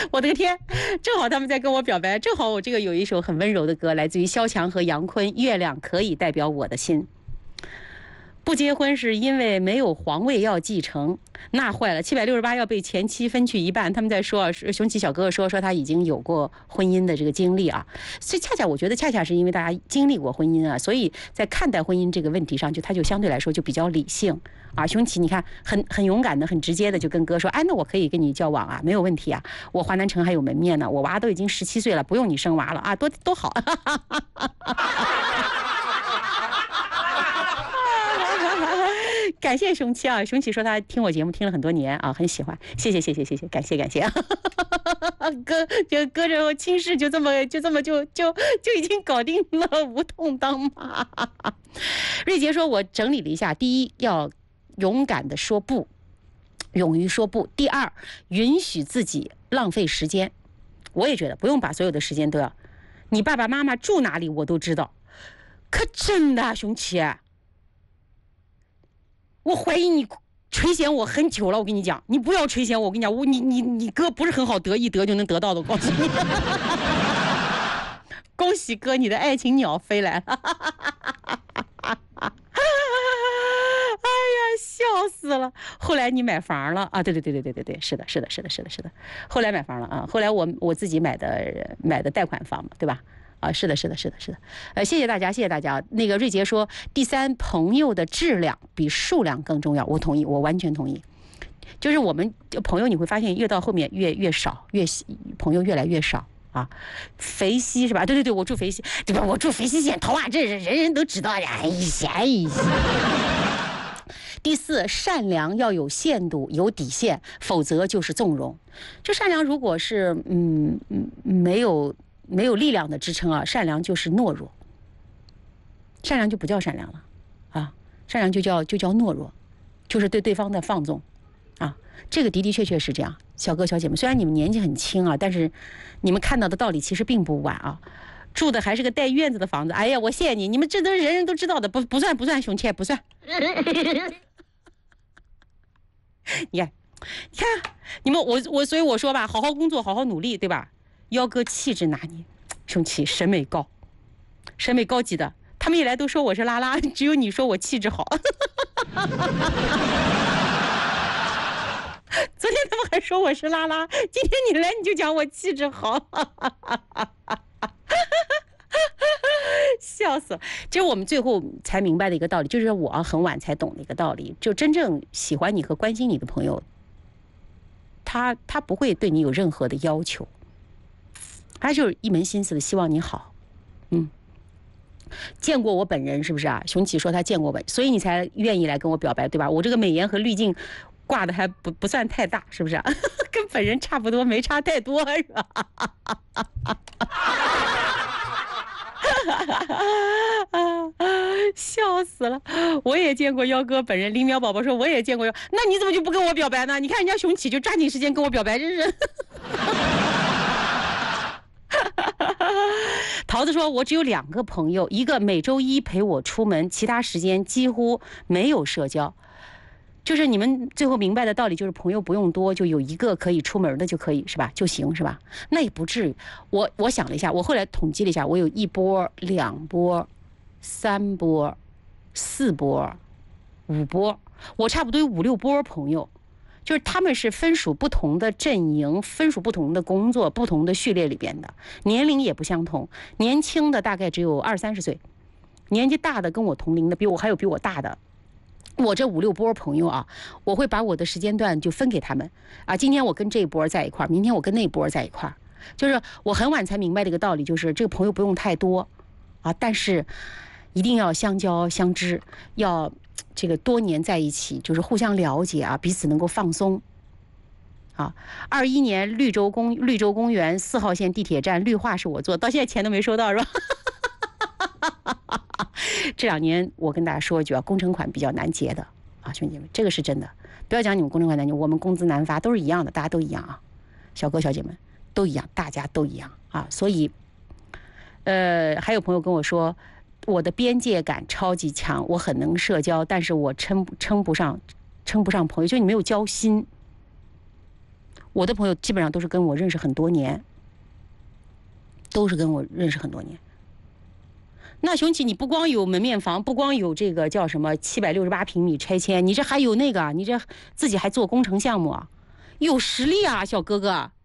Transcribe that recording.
我的个天，正好他们在跟我表白，正好我这个有一首很温柔的歌，来自于萧蔷和杨坤，《月亮可以代表我的心》。不结婚是因为没有皇位要继承，那坏了，768要被前妻分去一半。他们在说，熊起小哥哥说他已经有过婚姻的这个经历啊，所以恰恰我觉得恰恰是因为大家经历过婚姻啊，所以在看待婚姻这个问题上，他就相对来说就比较理性啊。熊起你看很勇敢的、很直接的就跟哥说，哎，那我可以跟你交往啊，没有问题啊，我华南城还有门面呢，我娃都已经17岁了，不用你生娃了啊，多好。感谢熊七啊，熊七说他听我节目听了很多年啊，很喜欢，谢谢，感谢。哥这亲事就这么已经搞定了，无痛当妈。瑞杰说，我整理了一下，第一要勇敢的说不，勇于说不；第二，允许自己浪费时间。我也觉得不用把所有的时间都要，你爸爸妈妈住哪里我都知道，可真的熊七。我怀疑你垂涎我很久了，我跟你讲，你不要垂涎我，我跟你讲，你哥不是很好得，一得就能得到的，我告诉你。恭喜哥，你的爱情鸟飞来了。哎呀，笑死了！后来你买房了啊？对，是的。后来买房了啊，后来我自己买的贷款房嘛，对吧？啊，是的，谢谢大家。那个瑞杰说，第三，朋友的质量比数量更重要，我同意，我完全同意。就是我们朋友你会发现越到后面越少，朋友越来越少啊。肥西是吧？对，我住肥西，对吧？我住肥西县头啊，这人都知道呀。第四，善良要有限度，有底线，否则就是纵容。这善良如果是没有力量的支撑啊，善良就是懦弱，善良就不叫善良了啊，善良就叫懦弱，就是对对方的放纵啊。这个的确是这样。小哥小姐们，虽然你们年纪很轻啊，但是你们看到的道理其实并不晚啊。住的还是个带院子的房子，哎呀，我谢谢你，你们这都是人人都知道的，不算，熊切不算。你看你们所以我说吧，好好工作，好好努力，对吧？幺哥气质拿捏，熊七审美高级的，他们一来都说我是拉拉，只有你说我气质好。昨天他们还说我是拉拉，今天你来你就讲我气质好。笑死了！其实我们最后才明白的一个道理，就是我很晚才懂的一个道理，就真正喜欢你和关心你的朋友，他不会对你有任何的要求，他就是一门心思的希望你好。见过我本人是不是啊？熊起说他见过我，所以你才愿意来跟我表白，对吧？我这个美颜和滤镜挂的还不算太大，是不是啊？跟本人差不多，没差太多，是吧？笑死了！我也见过幺哥本人。林淼宝宝说我也见过，那你怎么就不跟我表白呢？你看人家熊起就抓紧时间跟我表白，真是。桃子说，我只有2个朋友，一个每周一陪我出门，其他时间几乎没有社交。就是你们最后明白的道理，就是朋友不用多，就有一个可以出门的就可以，是吧？就行，是吧？那也不至于。我想了一下，我后来统计了一下，我有1波、2波、3波、4波、5波，我差不多有5、6波朋友。就是他们是分属不同的阵营，分属不同的工作，不同的序列里边的，年龄也不相同。年轻的大概只有20、30岁，年纪大的跟我同龄的，还有比我大的。我这5、6波朋友啊，我会把我的时间段就分给他们啊。今天我跟这一波在一块儿，明天我跟那一波在一块儿。就是我很晚才明白这个道理，就是这个朋友不用太多啊，但是一定要相交相知，要这个多年在一起，就是互相了解啊，彼此能够放松啊。21年绿洲公园4号线地铁站绿化是我做，到现在钱都没收到，是吧？这2年我跟大家说一句啊，工程款比较难结的啊，兄弟们，这个是真的。不要讲你们工程款难结，我们工资难发，都是一样的，大家都一样啊，小哥小姐们都一样，大家都一样啊。所以，还有朋友跟我说，我的边界感超级强，我很能社交，但是我称不上朋友，就你没有交心。 我的朋友基本上都是跟我认识很多年，那雄起，你不光有门面房，不光有这个叫什么768平米拆迁，你这还有那个，你这自己还做工程项目啊，有实力啊，小哥哥。